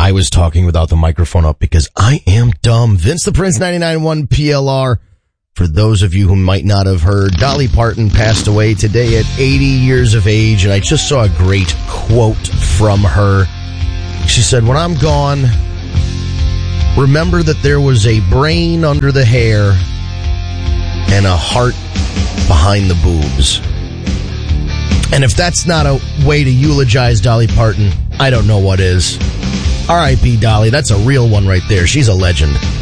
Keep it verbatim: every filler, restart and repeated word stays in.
I was talking without the microphone up because I am dumb. Vince the Prince, ninety-nine point one P L R. For those of you who might not have heard, Dolly Parton passed away today at eighty years of age, and I just saw a great quote from her. She said, when I'm gone, remember that there was a brain under the hair and a heart behind the boobs. And if that's not a way to eulogize Dolly Parton, I don't know what is. R I P Dolly, that's a real one right there. She's a legend.